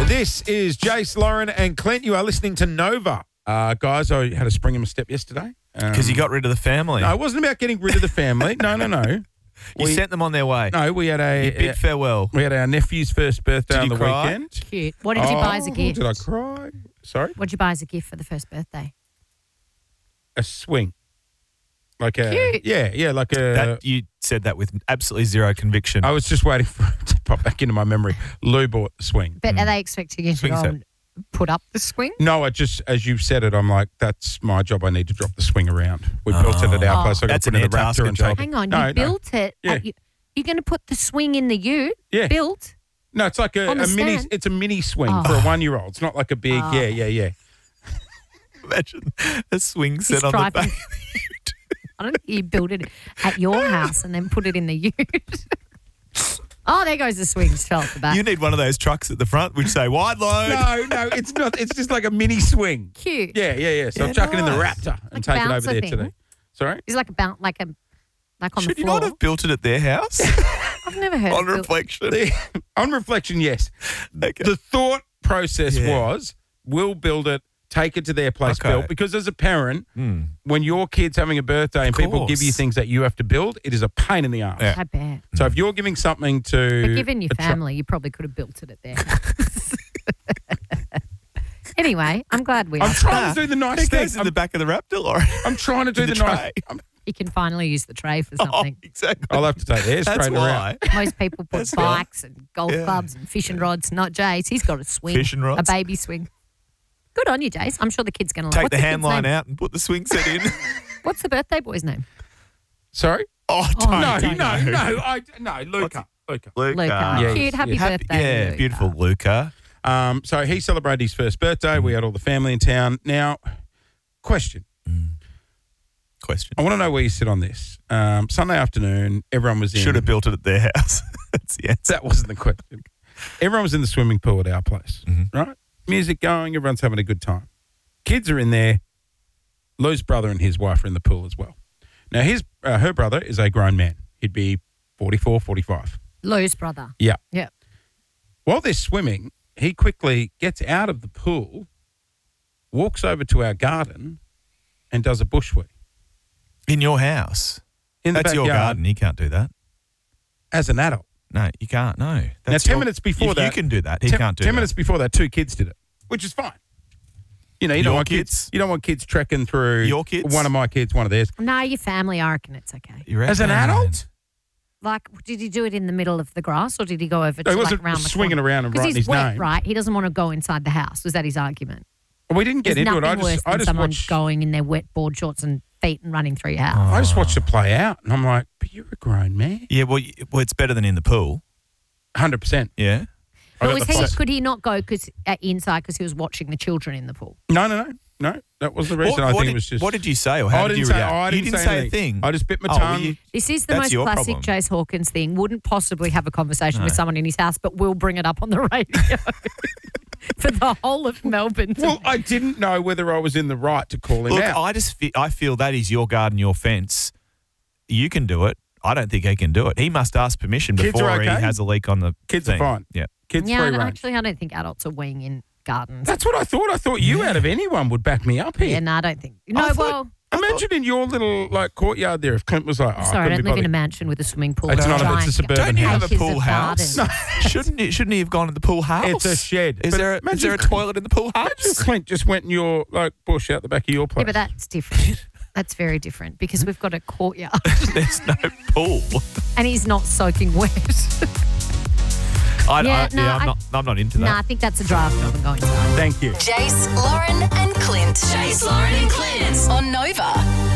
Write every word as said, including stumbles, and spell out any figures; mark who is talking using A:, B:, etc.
A: This is Jace, Lauren and Clint. You are listening to Nova. Uh, guys, I had a spring in my step yesterday.
B: Because
A: um,
B: you got rid of the family.
A: No, it wasn't about getting rid of the family. No, no, no.
B: You
A: we,
B: sent them on their way.
A: No, we had a...
B: You bid farewell.
A: We had our nephew's first birthday
B: Did
A: on
B: you
A: the
B: cry?
A: weekend.
C: Cute. What did you buy as a
A: Oh,
C: gift?
A: Did I cry? Sorry?
C: What did you buy as a gift for the first birthday?
A: A swing. Like a...
C: Cute.
A: Yeah, yeah, like a...
B: That, you said that with absolutely zero conviction.
A: I was just waiting for it to pop back into my memory. Lou bought the swing.
C: But are they expecting you to
B: Swing
C: go
B: set.
C: and put up the swing?
A: No, I just, as you said it, I'm like, that's my job. I need to drop the swing around. We built it at our
C: Oh.
A: place. I got
B: That's
A: to put
B: an
A: it in the
B: air
A: Raptor
B: tasker
A: and
B: job.
A: take it.
C: Hang on,
A: No,
C: you
A: no.
C: built it.
A: Yeah.
C: At, you, you're going to put the swing in the ute?
A: Yeah.
C: Built?
A: No, it's like a,
C: On the
A: a mini.
C: stand?
A: It's a mini swing
C: Oh.
A: for a one-year-old. It's not like a big.
C: Oh.
A: Yeah, yeah, yeah.
B: Imagine a swing set
C: He's
B: on the
C: driving-
B: back.
C: I don't think you built it at your house and then put it in the ute. Oh, there goes the swing. Just fell at the back.
B: You need one of those trucks at the front which say wide load.
A: No, no, it's not. It's just like a mini swing.
C: Cute.
A: Yeah, yeah, yeah. So
B: Yeah,
A: I'll chuck it in the
B: nice.
A: Raptor and
C: Like
A: take it over
C: bouncer
A: there
C: thing.
A: today. Sorry.
C: It's like a bounce, like a, like on
B: Should
C: the
B: you
C: floor.
B: not have built it at their house?
C: I've never heard
B: On
C: of built-
B: reflection.
A: On reflection, yes.
B: Okay.
A: The thought process
B: Yeah.
A: was, we'll build it, take it to their place
B: Okay.
A: built. Because as a parent,
B: Hmm.
A: when your kid's having a birthday and people give you
B: course.
A: things that you have to build, it is a pain in the ass.
B: Yeah.
C: I bet.
A: So if you're giving something to...
C: But given your
A: a tr-
C: family, you probably could have built it at their house. Anyway, I'm glad we
A: I'm
C: asked.
A: trying to do the nice
B: It
A: thing.
B: goes in
A: I'm,
B: the back of the Raptor, Lauren.
A: I'm trying to do
B: in
A: the,
B: the
A: nice...
B: tray.
A: I'm,
C: You can finally use the tray for
B: Oh,
C: something.
B: exactly.
A: I'll have to take the air
B: That's
A: straightener out.
B: why.
C: Most people put
B: That's why.
C: bikes and golf
B: Yeah.
C: clubs and fishing rods. Not Jace. He's got a swing.
B: Fishing rods?
C: A baby swing. Good on you, Jace. I'm sure the kid's going to
B: Take
C: like
B: the
C: What's
B: hand
C: kid's
B: line
C: name?
B: out and put the swing set in.
C: What's the birthday boy's name?
A: Sorry?
B: Oh,
C: Oh,
B: don't.
A: No,
C: don't
A: no,
B: know.
A: no, I, no, Luca. Luca.
B: Luca.
C: Luca.
A: Yes,
C: Cute. Happy
A: yes.
B: Happy-
C: birthday.
B: yeah,
C: Luca.
B: beautiful Luca.
A: Um, so he celebrated his first birthday. We had all the family in town. Now, question.
B: Question.
A: I want to know where you sit on this. Um, Sunday afternoon, everyone was in.
B: Should have built it at their house. That's the answer.
A: That wasn't the question. Everyone was in the swimming pool at our place,
B: Mhm.
A: right? Music going, everyone's having a good time. Kids are in there. Lou's brother and his wife are in the pool as well. Now, his uh, her brother is a grown man. He'd be forty-four, forty-five.
C: Lou's brother.
A: Yeah.
C: Yeah.
A: While they're swimming, he quickly gets out of the pool, walks over to our garden, and does a bushwee.
B: In your house.
A: In the
B: That's your
A: backyard
B: garden. You can't do that.
A: as an adult.
B: No, you can't. No.
A: Now,
B: That's
A: ten
B: your-
A: minutes before
B: if
A: that,
B: you can do that. He
A: ten,
B: can't do
A: ten
B: that.
A: minutes before that, two kids did it, which is fine. You know, you don't
B: Your
A: want kids?
B: kids?
A: You don't want kids trekking through.
B: Your kids?
A: One of my kids, one of theirs.
C: No, your family, I reckon it's okay.
B: You
A: As an
B: reckon?
A: adult?
C: Like, did he do it in the middle of the grass or did he go over to
A: He
C: like
A: wasn't
C: around the
A: swinging
C: corner?
A: around and
C: Because
A: writing
C: he's
A: his
C: wet,
A: name.
C: right? He doesn't want to go inside the house. Was that his argument?
A: Well, we didn't get
C: There's
A: into it.
C: nothing
A: I
C: worse
A: just, I
C: than
A: just
C: someone
A: watched.
C: going in their wet board shorts and feet and running through your house.
A: I just watched it play out, and I'm like, "But you're a grown man."
B: Yeah, well, y- well, it's better than in the pool.
A: Hundred percent.
B: Yeah.
A: I
C: But
A: got
C: was
A: the
C: he,
A: fuss.
C: could he not go cause, uh, inside because he was watching the children in the pool?
A: No, no, no, no. That wasn't the reason.
B: What,
A: I
B: what
A: think
B: did,
A: it was just.
B: what did you say or how
A: I
B: did
A: didn't
B: you
A: say.
B: react?
A: I didn't
B: you didn't
A: say,
B: say, a
A: anything.
B: thing.
A: I just bit my
B: Oh, well,
A: tongue.
B: you-
C: This is the
B: That's
C: most
B: your
C: classic
B: problem.
C: Jace Hawkins thing. Wouldn't possibly have a conversation
B: No.
C: with someone in his house, but will bring it up on the radio for the whole of Melbourne. to
A: Well,
C: know.
A: I didn't know whether I was in the right to call him
B: Look,
A: out.
B: I just fe- I feel that is your garden, your fence. You can do it. I don't think he can do it. He must ask permission
A: Kids
B: before
A: are okay.
B: he has a leak on the
A: Kids are
B: thing.
A: fine.
B: Yeah.
A: Kids
C: yeah,
A: free
C: no,
A: range.
C: actually, I don't think adults are weighing in gardens.
A: That's what I thought. I thought you, out of anyone, would back me up here.
C: yeah, no, I don't think. No,
A: I thought-
C: well,
A: Imagine in your little like courtyard there, if Clint was like, oh,
C: sorry, I
A: couldn't
C: don't
A: be
C: live in a
A: bothered.
C: mansion with a swimming pool.
A: It's
C: and
A: not a-
C: giant
A: it's a suburban
B: Don't you have a
C: acres
B: pool
C: of
B: house?
C: garden.
B: shouldn't he, shouldn't he have gone to the pool house?
A: It's a shed.
B: Is
A: But
B: there a, is
A: imagine
B: there a
A: Clint-
B: toilet in the pool
A: Imagine
B: house?
A: Clint just went in your like bush out the back of your place.
C: Yeah, but that's different. That's very different because we've got a courtyard
B: There's no pool.
C: and he's not soaking wet.
B: I,
C: Yeah,
B: I,
C: no,
B: yeah, I'm
C: I-
B: not. I'm not into
C: no,
B: that.
C: I think that's a draft job and going inside.
A: Thank you.
D: Jace, Lauren, and Clint. Jace, Lauren, and Clint on Nova.